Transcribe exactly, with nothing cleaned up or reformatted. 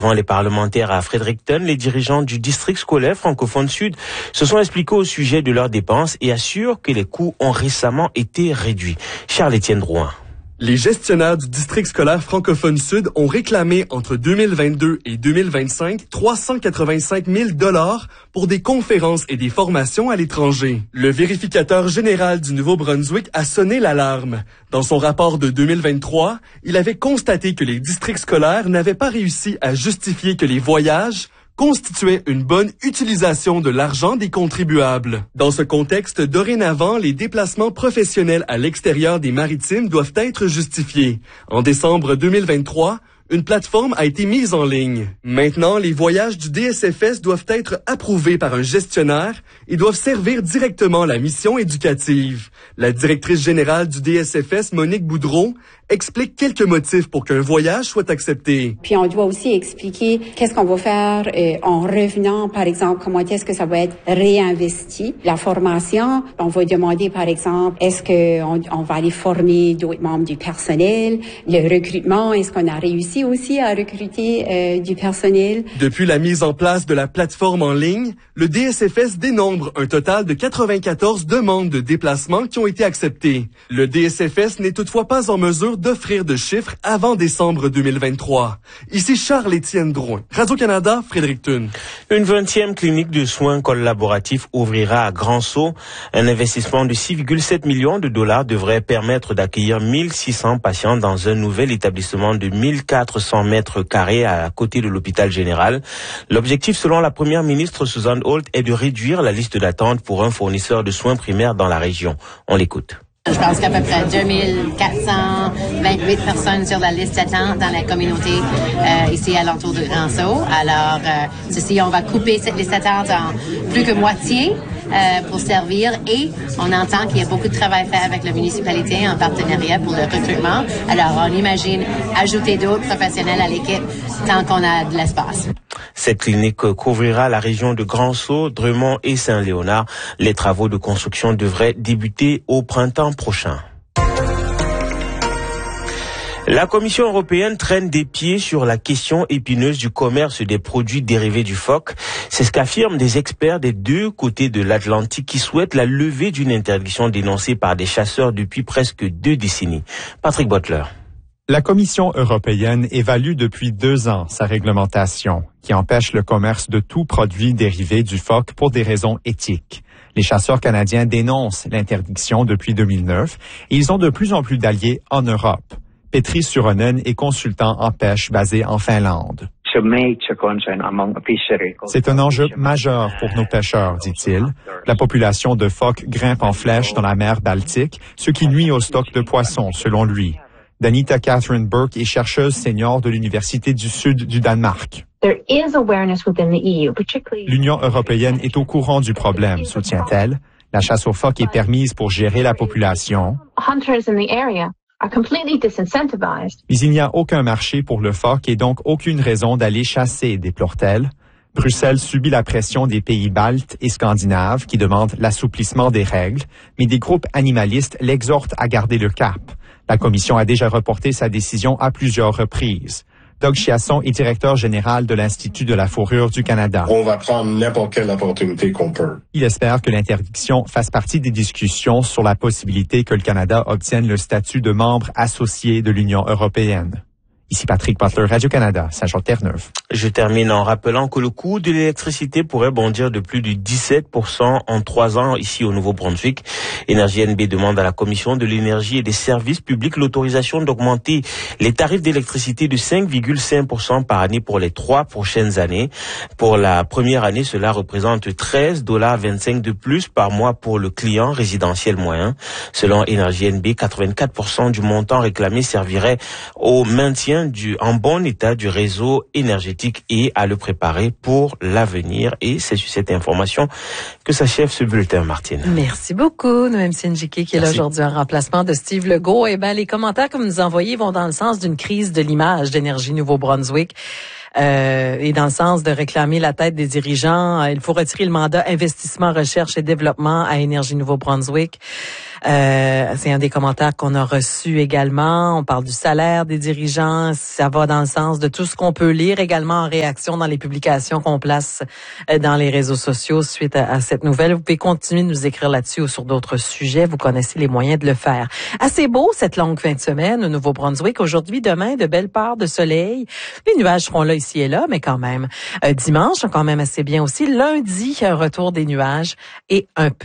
Devant les parlementaires à Fredericton, les dirigeants du district scolaire francophone sud se sont expliqués au sujet de leurs dépenses et assurent que les coûts ont récemment été réduits. Charles-Étienne Drouin. Les gestionnaires du district scolaire francophone sud ont réclamé entre deux mille vingt-deux et deux mille vingt-cinq trois cent quatre-vingt-cinq mille dollars pour des conférences et des formations à l'étranger. Le vérificateur général du Nouveau-Brunswick a sonné l'alarme. Dans son rapport de deux mille vingt-trois, il avait constaté que les districts scolaires n'avaient pas réussi à justifier que les voyages constituait une bonne utilisation de l'argent des contribuables. Dans ce contexte, dorénavant, les déplacements professionnels à l'extérieur des maritimes doivent être justifiés. En décembre deux mille vingt-trois, une plateforme a été mise en ligne. Maintenant, les voyages du D S F S doivent être approuvés par un gestionnaire et doivent servir directement la mission éducative. La directrice générale du D S F S, Monique Boudreau, explique quelques motifs pour qu'un voyage soit accepté. Puis on doit aussi expliquer qu'est-ce qu'on va faire euh, en revenant, par exemple, comment est-ce que ça va être réinvesti. La formation, on va demander, par exemple, est-ce qu'on on va aller former d'autres membres du personnel. Le recrutement, est-ce qu'on a réussi aussi à recruter euh, du personnel. Depuis la mise en place de la plateforme en ligne, le D S F S dénombre un total de quatre-vingt-quatorze demandes de déplacement qui ont été acceptées. Le D S F S n'est toutefois pas en mesure d'offrir de chiffres avant décembre deux mille vingt-trois. Ici Charles-Étienne Drouin, Radio-Canada, Fredericton. Une vingtième clinique de soins collaboratifs ouvrira à Grand-Sault. Un investissement de six virgule sept millions de dollars devrait permettre d'accueillir mille six cents patients dans un nouvel établissement de mille quatre cents mètres carrés à côté de l'hôpital général. L'objectif, selon la première ministre Susan Holt, est de réduire la liste d'attente pour un fournisseur de soins primaires dans la région. On l'écoute. Je pense qu'à peu près deux mille quatre cent vingt-huit personnes sur la liste d'attente dans la communauté euh, ici à l'entour de Grand-Sault. Alors, euh, ceci, on va couper cette liste d'attente en plus que moitié euh, pour servir et on entend qu'il y a beaucoup de travail fait avec la municipalité en partenariat pour le recrutement. Alors, on imagine ajouter d'autres professionnels à l'équipe tant qu'on a de l'espace. Cette clinique couvrira la région de Grand-Sault, Drummond et Saint-Léonard. Les travaux de construction devraient débuter au printemps prochain. La Commission européenne traîne des pieds sur la question épineuse du commerce des produits dérivés du phoque. C'est ce qu'affirment des experts des deux côtés de l'Atlantique qui souhaitent la levée d'une interdiction dénoncée par des chasseurs depuis presque deux décennies. Patrick Butler. La Commission européenne évalue depuis deux ans sa réglementation qui empêche le commerce de tout produit dérivé du phoque pour des raisons éthiques. Les chasseurs canadiens dénoncent l'interdiction depuis deux mille neuf et ils ont de plus en plus d'alliés en Europe. Petri Suronen est consultant en pêche basé en Finlande. C'est un enjeu majeur pour nos pêcheurs, dit-il. La population de phoques grimpe en flèche dans la mer Baltique, ce qui nuit au stock de poissons, selon lui. Danita Catherine Burke est chercheuse senior de l'Université du Sud du Danemark. L'Union européenne est au courant du problème, soutient-elle. La chasse aux phoques est permise pour gérer la population. Mais il n'y a aucun marché pour le phoque et donc aucune raison d'aller chasser, déplore-t-elle. Bruxelles subit la pression des pays baltes et scandinaves qui demandent l'assouplissement des règles, mais des groupes animalistes l'exhortent à garder le cap. La Commission a déjà reporté sa décision à plusieurs reprises. Doug Chiasson est directeur général de l'Institut de la fourrure du Canada. On va prendre n'importe quelle opportunité qu'on peut. Il espère que l'interdiction fasse partie des discussions sur la possibilité que le Canada obtienne le statut de membre associé de l'Union européenne. Ici Patrick Butler, Radio-Canada, Saint-Jean-Terre-Neuve. Je termine en rappelant que le coût de l'électricité pourrait bondir de plus de dix-sept pour cent en trois ans ici au Nouveau-Brunswick. Énergie N B demande à la Commission de l'énergie et des services publics l'autorisation d'augmenter les tarifs d'électricité de cinq virgule cinq pour cent par année pour les trois prochaines années. Pour la première année, cela représente treize dollars vingt-cinq de plus par mois pour le client résidentiel moyen. Selon Énergie N B, quatre-vingt-quatre pour cent du montant réclamé servirait au maintien du, en bon état du réseau énergétique et à le préparer pour l'avenir. Et c'est sur cette information que s'achève ce bulletin, Martine. Merci beaucoup, Noël Sinjiki, qui est là aujourd'hui en remplacement de Steve Legault. Eh ben, les commentaires que vous nous envoyez vont dans le sens d'une crise de l'image d'Énergie Nouveau-Brunswick. euh, et dans le sens de réclamer la tête des dirigeants. Il faut retirer le mandat investissement, recherche et développement à Énergie Nouveau-Brunswick. Euh, c'est un des commentaires qu'on a reçus également. On parle du salaire des dirigeants. Ça va dans le sens de tout ce qu'on peut lire également en réaction dans les publications qu'on place dans les réseaux sociaux suite à, à cette nouvelle. Vous pouvez continuer de nous écrire là-dessus ou sur d'autres sujets. Vous connaissez les moyens de le faire. Assez beau cette longue fin de semaine au Nouveau-Brunswick. Aujourd'hui, demain, de belles parts de soleil. Les nuages seront là ici et là, mais quand même. Euh, dimanche, quand même assez bien aussi. Lundi, un retour des nuages et un peu